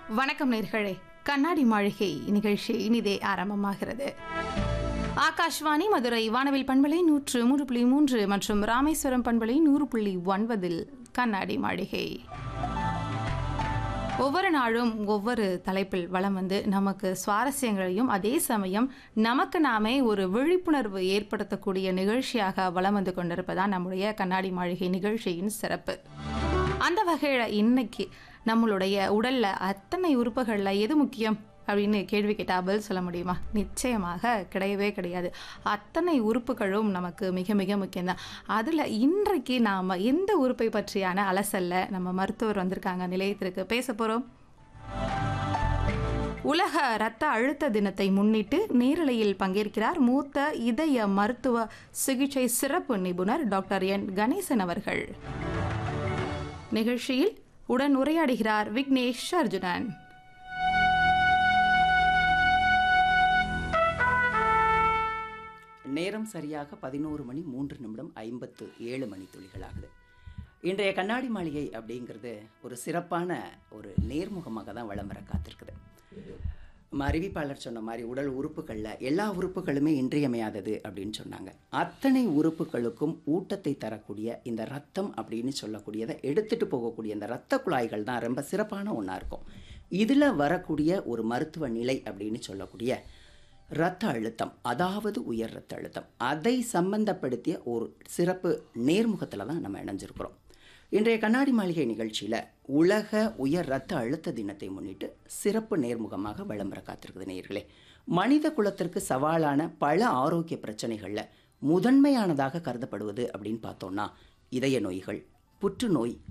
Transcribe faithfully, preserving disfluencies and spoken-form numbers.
வணக்கம் நேர்களே, கண்ணாடி மாளிகை நிகழ்ச்சி இனிதே ஆரம்பமாகிறது. ஆகாஷ்வாணி மதுரை வானவில் பண்பலை நூற்று மூன்று புள்ளி மூன்று மற்றும் ராமேஸ்வரம் பண்பலை நூறு புள்ளி ஒன்பதில் கண்ணாடி மாளிகை ஒவ்வொரு நாளும் ஒவ்வொரு தலைப்பில் வலம் வந்து நமக்கு சுவாரஸ்யங்களையும் அதே சமயம் நமக்கு நாமே ஒரு விழிப்புணர்வு ஏற்படுத்தக்கூடிய நிகழ்ச்சியாக வலம் வந்து கொண்டிருப்பதான் நம்முடைய கண்ணாடி மாளிகை நிகழ்ச்சியின் சிறப்பு. அந்த வகையில் இன்னைக்கு நம்மளுடைய உடல்ல அத்தனை உறுப்புகள்ல எது முக்கியம் அப்படின்னு கேள்வி கேட்டால் பதில் சொல்ல முடியுமா? நிச்சயமாக கிடையவே கிடையாது. அத்தனை உறுப்புகளும் நமக்கு மிக மிக முக்கியம்தான். அதில் இன்றைக்கு நாம் எந்த உறுப்பை பற்றியான அலசல்ல நம்ம மருத்துவர் வந்திருக்காங்க நிலையத்திற்கு பேச போகிறோம். உலக இரத்த அழுத்த தினத்தை முன்னிட்டு நேரலையில் பங்கேற்கிறார் மூத்த இதய மருத்துவ சிகிச்சை சிறப்பு நிபுணர் டாக்டர் என் கணேசன் அவர்கள். நிகழ்ச்சியில் உடன் உரையாடுகிறார் விக்னேஷ் அர்ஜுனன். நேரம் சரியாக பதினோரு மணி மூன்று நிமிடம் ஐம்பத்து ஏழு மணி துளிகளாகுது. இன்றைய கண்ணாடி மாளிகை அப்படிங்கிறது ஒரு சிறப்பான ஒரு நேர்முகமாக தான் வலம் வர காத்திருக்குது. நம்ம அறிவிப்பாளர் சொன்ன மாதிரி உடல் உறுப்புகளில் எல்லா உறுப்புகளுமே இன்றியமையாதது அப்படின்னு சொன்னாங்க. அத்தனை உறுப்புகளுக்கும் ஊட்டத்தை தரக்கூடிய இந்த ரத்தம் அப்படின்னு சொல்லக்கூடியதை எடுத்துகிட்டு போகக்கூடிய இந்த இரத்த குழாய்கள் தான் ரொம்ப சிறப்பான ஒன்றா இருக்கும். இதில் வரக்கூடிய ஒரு மருத்துவ நிலை அப்படின்னு சொல்லக்கூடிய இரத்த அழுத்தம், அதாவது உயர் இரத்த அழுத்தம், அதை சம்பந்தப்படுத்திய ஒரு சிறப்பு நேர்முகத்தில் தான் நம்ம இணைஞ்சிருக்கிறோம். இன்றைய கண்ணாடி மாளிகை நிகழ்ச்சியில் உலக உயர் இரத்த அழுத்த தினத்தை முன்னிட்டு சிறப்பு நேர்முகமாக விளம்பர காத்திருக்குது. நேயர்களே, மனித குலத்திற்கு சவாலான பல ஆரோக்கிய பிரச்சனைகளில் முதன்மையானதாக கருதப்படுவது அப்படின்னு பார்த்தோம்னா இதய நோய்கள், புற்றுநோய்,